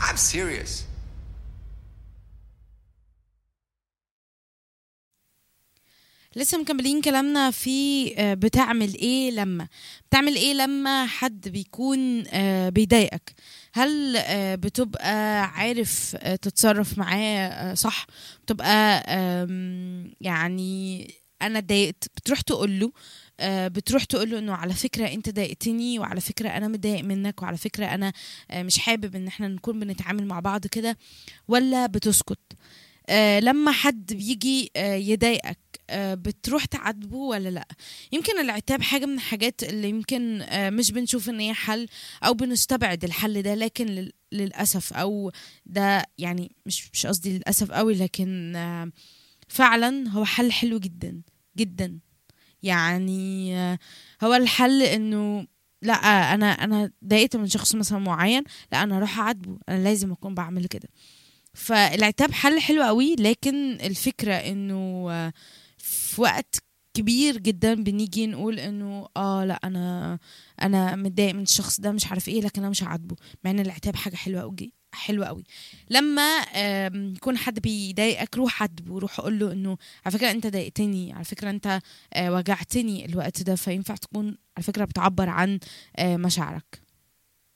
I'm serious. لسه مكملين كلامنا في بتعمل ايه لما حد بيكون بيضايقك. هل بتبقى عارف تتصرف معاه صح؟ بتبقى يعني انا اتضايقت بتروح تقول له، بتروح تقول له انه على فكره انت ضايقتني، وعلى فكره انا متضايق منك، وعلى فكره انا مش حابب ان احنا نكون بنتعامل مع بعض كده، ولا بتسكت؟ لما حد بيجي يضايقك، بتروح تعاتبه ولا لا؟ يمكن العتاب حاجة من الحاجات اللي يمكن مش بنشوف ان هي حل، او بنستبعد الحل ده، لكن للأسف، او ده يعني مش قصدي للأسف قوي، لكن فعلا هو حل حلو جدا جدا. يعني هو الحل انه لا، انا ضايقت من شخص مثلا معين، لا انا اروح اعاتبه، انا لازم اكون بعمل كده. فالعتاب حل حلو قوي، لكن الفكرة انه في وقت كبير جدا بنيجي نقول انه لا انا متضايق من الشخص ده، مش عارف ايه، لكن انا مش هعاتبه، مع ان العتاب حاجة حلوة قوي حلوة قوي. لما يكون حد بيضايقك، روح عاتبه، روح قول له انه على فكرة انت ضايقتني، على فكرة انت وجعتني الوقت ده، فينفع تكون على فكرة بتعبر عن مشاعرك.